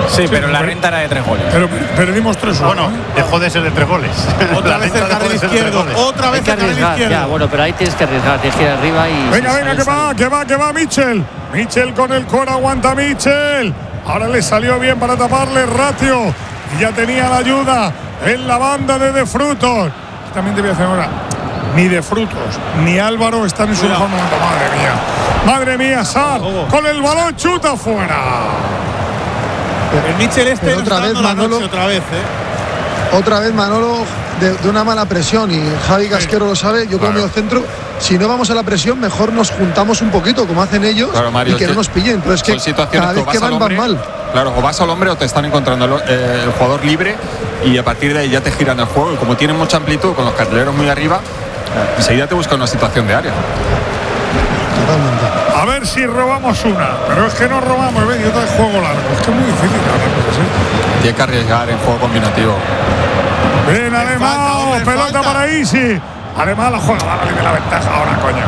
Sí, pero la renta era de 3 goles. Pero perdimos 3-1. Bueno, dejó de ser de 3 goles. Otra vez el carril izquierdo. Otra vez el carril izquierdo. Ya, bueno, pero ahí tienes que arriesgar, tienes que ir arriba y. Venga, que va Mitchell. Mitchell con el core, aguanta Mitchell. Ahora le salió bien para taparle Ratio. Y ya tenía la ayuda en la banda de Frutos. También te voy a hacer ahora. Ni de Frutos ni Álvaro están en su mejor momento. Madre mía, Sar con el balón chuta fuera. El Mitchell pero otra vez Manolo, otra vez Manolo de una mala presión, y Javi Casquero lo sabe. Yo como medio centro, si no vamos a la presión, mejor nos juntamos un poquito como hacen ellos, Mario, y que no nos pillen. Pero es que cada vez que van mal. Claro, o vas al hombre o te están encontrando el jugador libre, y a partir de ahí ya te giran el juego, y como tienen mucha amplitud con los carrileros muy arriba, enseguida te buscan una situación de área. Totalmente. A ver si robamos una, pero es que no robamos, ¿ves? Y otra es juego largo. Es que es muy difícil ahora. Tiene que arriesgar en juego combinativo. Bien, Alemán, pelota para Isi. Alemán la juega, vale, de la ventaja ahora, coño.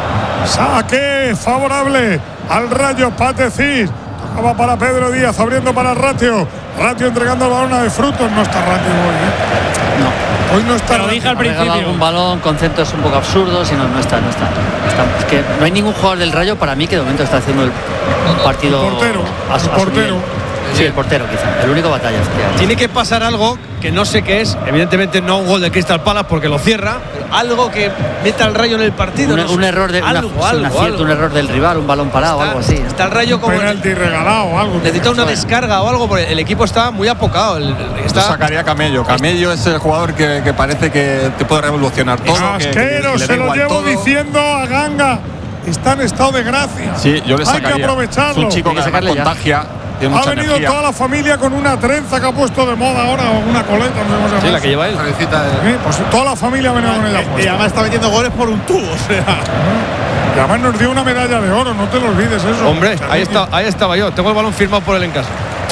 Saque favorable al Rayo Patecís. Tocaba para Pedro Díaz, abriendo para Ratio. Ratio entregando el balón a de Frutos. No está Ratio hoy, No. Hoy no está. Lo dije al principio. Un balón con centros un poco absurdos y no está. Es que no hay ningún jugador del Rayo para mí que de momento está haciendo el partido. El portero. Sí, el portero quizá. El único batalla. Tiene que pasar algo que no sé qué es. Evidentemente no un gol de Crystal Palace porque lo cierra. Pero algo que meta al Rayo en el partido. Un error de un error del rival, un balón parado o algo así. Está el Rayo como penalti regalado o algo. Necesita una descarga o algo porque el equipo está muy apocado. Yo sacaría a Camello. Camello es el jugador que parece que te puede revolucionar todo. Casquero, se lo llevo todo. Diciendo a Ganga. Está en estado de gracia. Sí, yo le sacaría. Hay que aprovecharlo. Es un chico que además contagia. Ha venido energía. Toda la familia con una trenza que ha puesto de moda ahora, o una coleta, no sé. Sí, la que lleva él. Pues toda la familia ha venido con ella. Y además está metiendo goles por un tubo, o sea. Y además nos dio una medalla de oro, no te lo olvides eso. Hombre, ahí estaba yo. Tengo el balón firmado por él en casa.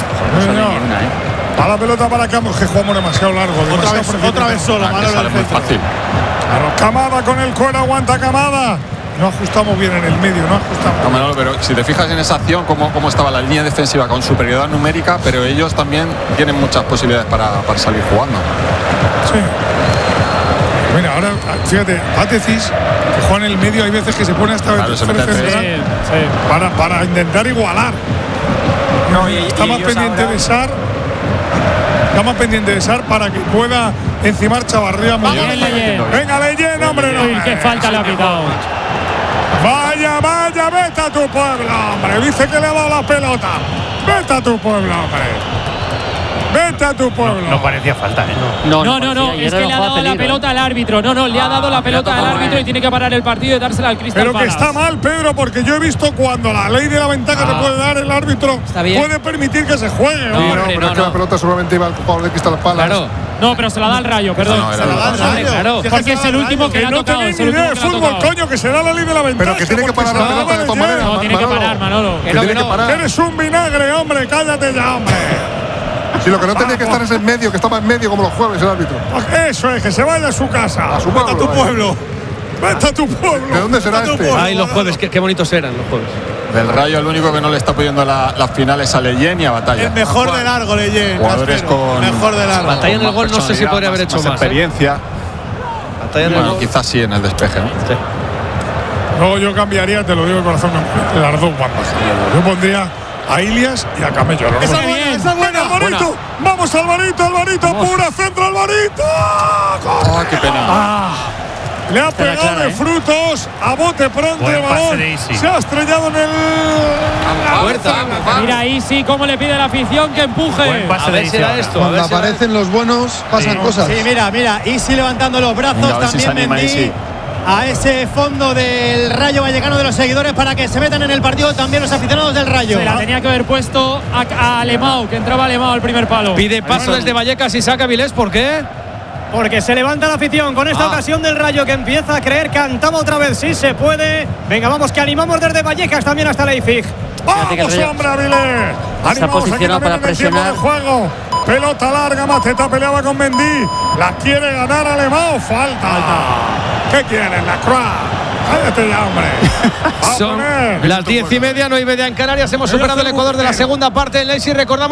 A la pelota para Campos, que jugamos demasiado largo. Otra vez sola, sale muy fácil. Camada con el cuero, aguanta Camada. No ajustamos bien en el medio, no ajustamos. No, Manolo, pero si te fijas en esa acción, cómo estaba la línea defensiva con superioridad numérica, pero ellos también tienen muchas posibilidades para salir jugando. Sí. Mira, ahora, fíjate, Patecís, que juega en el medio, hay veces que se pone hasta para intentar igualar. No, está más pendiente de Sar. Está más pendiente de Sar para que pueda encimar Chavarría. Venga, Leyen, hombre, no. Qué falta le ha pitado. Vaya, vete a tu pueblo, hombre. Dice que le ha dado la pelota. Vete a tu pueblo, hombre. Vete a tu pueblo. No parecía falta, ¿eh? No, es que le ha dado la pelota al árbitro. Le ha dado la pelota al árbitro y tiene que parar el partido y dársela al Crystal Palace. Pero que está mal, Pedro, porque yo he visto cuando la ley de la ventaja te puede dar, el árbitro puede permitir que se juegue. Pero es que la pelota solamente iba al jugador de Crystal Palace. Claro. No, pero se la da al Rayo, perdón. Se la da al Rayo. Claro, porque es el último que le ha tocado. No tenéis ni idea de fútbol, coño, que se da la ley de la ventaja. Pero que tiene que parar la pelota de todas maneras. No, tiene que parar, Manolo. Eres un vinagre, hombre, cállate ya, hombre. Si lo que no tenía que estar es en medio, que estaba en medio como los jueves el árbitro. Eso es, que se vaya a su casa. A su pueblo. Vete a tu pueblo. Vete a tu pueblo. ¿De dónde será este? Ay, los jueves, qué bonitos eran los jueves. Del Rayo, el único que no le está apoyando las finales a Leyen y a Batalla. El mejor de largo, Leyen. Jugadores con mejor de largo. Batalla en el gol no sé si podría haber hecho más. Experiencia. Batalla en el gol. Quizás sí en el despeje, ¿no? Sí. No, yo cambiaría, te lo digo de corazón, las dos bandas. Yo pondría a Ilias y a Camello. Esa es buena. Alvarito. Vamos, Alvarito, pura centro, Alvarito. ¡Oh, qué pena! Le ha pegado de Frutos a bote pronto el balón. Se ha estrellado en la puerta. Mira ahí sí cómo le pide la afición que empuje. A ver si era esto. Cuando aparecen los buenos pasan cosas. Sí, mira, Isi levantando los brazos, también Mendy. A ese fondo del Rayo Vallecano de los seguidores para que se metan en el partido también los aficionados del Rayo. Se la tenía que haber puesto a Alemão, que entraba Alemão al primer palo. Pide paso desde Vallecas y saca Vilés, ¿por qué? Porque se levanta la afición con esta ocasión del Rayo que empieza a creer, cantaba otra vez, sí se puede. Venga, vamos, que animamos desde Vallecas también hasta Leipzig. ¡Vamos, hombre, Avilés! Está posicionado para presionar. Juego. Pelota larga, Mateta peleaba con Mendy. La quiere ganar Alemão. Falta. ¿Qué quieren, la Croix? Cállate ya, hombre. Son las 10:30, 9:30 en Canarias. Hemos superado el Ecuador de la segunda parte en Leipzig. Recordamos